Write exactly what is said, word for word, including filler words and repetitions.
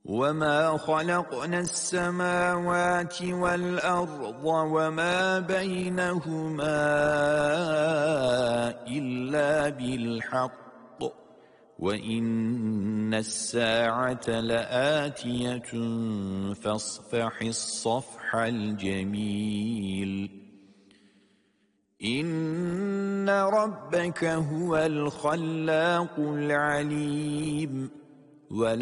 وَمَا خَلَقْنَا السَّمَاوَاتِ وَالْأَرْضَ وَمَا بَيْنَهُمَا إِلَّا بِالْحَقِّ وَإِنَّ السَّاعَةَ لَآتِيَةٌ فَاصْفَحِ الصَّفْحَ الْجَمِيلَ إِنَّ رَبَّكَ هُوَ الْخَلَّاقُ الْعَلِيمُ.